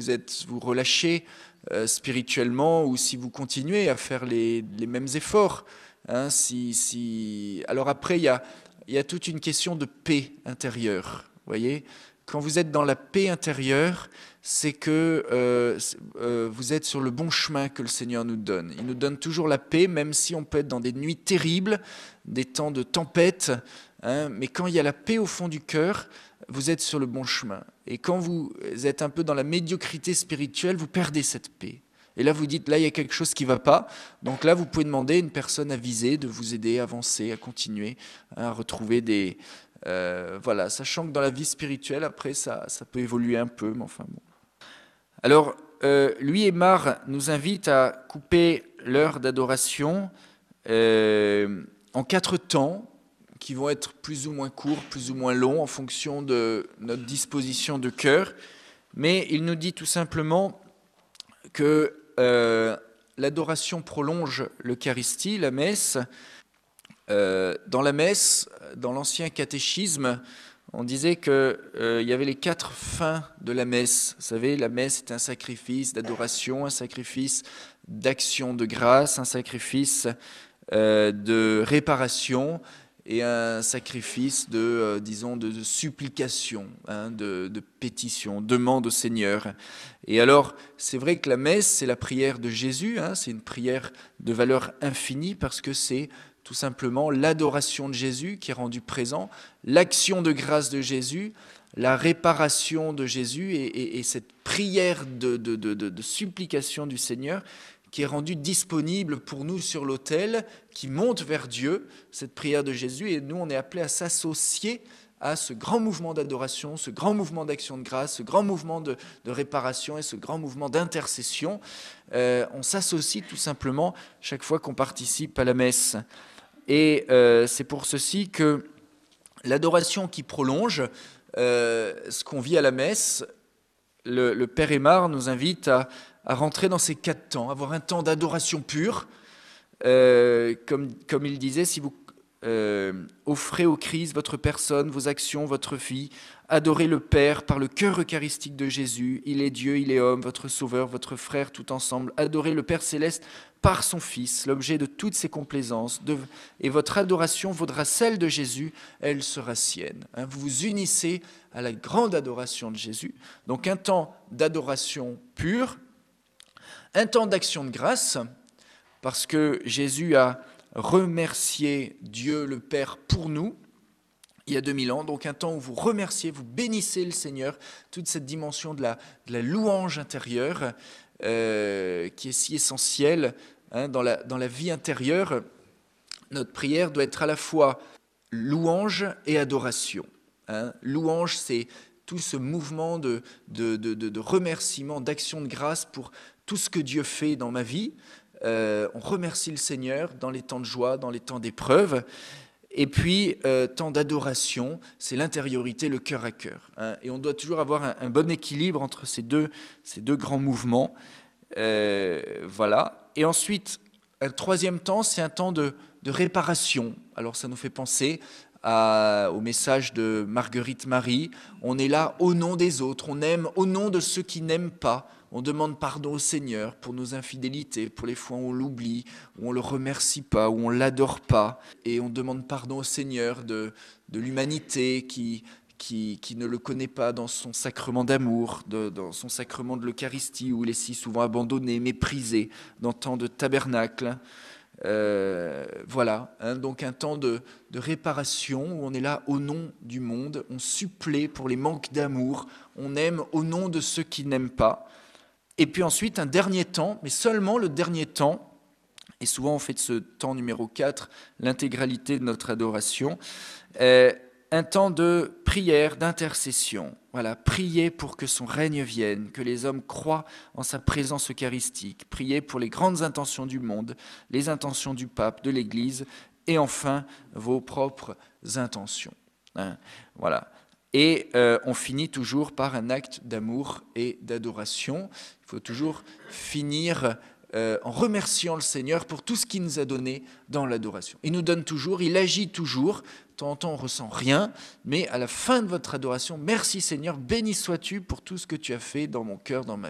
vous relâchez spirituellement ou si vous continuez à faire les mêmes efforts. Hein, Alors après, il y a toute une question de paix intérieure. Voyez, quand vous êtes dans la paix intérieure, c'est que vous êtes sur le bon chemin que le Seigneur nous donne. Il nous donne toujours la paix, même si on peut être dans des nuits terribles, des temps de tempête. Hein, mais quand il y a la paix au fond du cœur, vous êtes sur le bon chemin. Et quand vous êtes un peu dans la médiocrité spirituelle, vous perdez cette paix. Et là, vous dites, là, il y a quelque chose qui ne va pas. Donc là, vous pouvez demander à une personne avisée de vous aider à avancer, à continuer, à retrouver des... voilà, sachant que dans la vie spirituelle, après, ça peut évoluer un peu, mais enfin bon. Alors, Louis Aymar nous invite à couper l'heure d'adoration en 4 temps, qui vont être plus ou moins courts, plus ou moins longs, en fonction de notre disposition de cœur. Mais il nous dit tout simplement que l'adoration prolonge l'Eucharistie, la messe. Dans la messe, dans l'ancien catéchisme, on disait qu'il y avait les 4 fins de la messe. Vous savez, la messe est un sacrifice d'adoration, un sacrifice d'action de grâce, un sacrifice de réparation et un sacrifice disons, de supplication, hein, de pétition, demande au Seigneur. Et alors, c'est vrai que la messe, c'est la prière de Jésus, hein, c'est une prière de valeur infinie parce que c'est tout simplement l'adoration de Jésus qui est rendue présent, l'action de grâce de Jésus, la réparation de Jésus et cette prière de supplication du Seigneur qui est rendue disponible pour nous sur l'autel, qui monte vers Dieu, cette prière de Jésus, et nous on est appelés à s'associer à ce grand mouvement d'adoration, ce grand mouvement d'action de grâce, ce grand mouvement de réparation et ce grand mouvement d'intercession. On s'associe tout simplement chaque fois qu'on participe à la messe. Et c'est pour ceci que l'adoration qui prolonge ce qu'on vit à la messe, le Père Aymar nous invite à rentrer dans ces 4 temps, avoir un temps d'adoration pure. Comme il disait, si vous offrez au Christ votre personne, vos actions, votre vie, adorez le Père par le cœur eucharistique de Jésus. Il est Dieu, il est homme, votre Sauveur, votre frère, tout ensemble. Adorez le Père céleste par son Fils, l'objet de toutes ses complaisances. Et votre adoration vaudra celle de Jésus, elle sera sienne. Hein, vous vous unissez à la grande adoration de Jésus. Donc un temps d'adoration pure, un temps d'action de grâce, parce que Jésus a remercié Dieu le Père pour nous, il y a 2000 ans, donc un temps où vous remerciez, vous bénissez le Seigneur, toute cette dimension de la louange intérieure qui est si essentielle hein, dans la vie intérieure. Notre prière doit être à la fois louange et adoration. Hein. Louange, c'est tout ce mouvement de remerciement, d'action de grâce pour tout ce que Dieu fait dans ma vie. On remercie le Seigneur dans les temps de joie, dans les temps d'épreuve. Et puis, temps d'adoration, c'est l'intériorité, le cœur à cœur. Hein. Et on doit toujours avoir un bon équilibre entre ces deux grands mouvements. Voilà. Et ensuite, un troisième temps, c'est un temps de réparation. Alors, ça nous fait penser au message de Marguerite Marie. On est là au nom des autres. On aime au nom de ceux qui n'aiment pas. On demande pardon au Seigneur pour nos infidélités, pour les fois où on l'oublie, où on ne le remercie pas, où on ne l'adore pas. Et on demande pardon au Seigneur de l'humanité qui ne le connaît pas dans son sacrement d'amour, dans son sacrement de l'Eucharistie, où il est si souvent abandonné, méprisé, dans tant de tabernacles. Voilà, hein, donc un temps de réparation où on est là au nom du monde, on supplée pour les manques d'amour, on aime au nom de ceux qui n'aiment pas. Et puis ensuite, un dernier temps, mais seulement le dernier temps, et souvent on fait de ce temps numéro 4 l'intégralité de notre adoration, un temps de prière, d'intercession. Voilà, prier pour que son règne vienne, que les hommes croient en sa présence eucharistique, prier pour les grandes intentions du monde, les intentions du pape, de l'Église, et enfin vos propres intentions. Hein, voilà. Et on finit toujours par un acte d'amour et d'adoration. Il faut toujours finir en remerciant le Seigneur pour tout ce qu'il nous a donné dans l'adoration. Il nous donne toujours, il agit toujours. De temps en temps, on ne ressent rien, mais à la fin de votre adoration, merci Seigneur, béni sois-tu pour tout ce que tu as fait dans mon cœur, dans ma vie.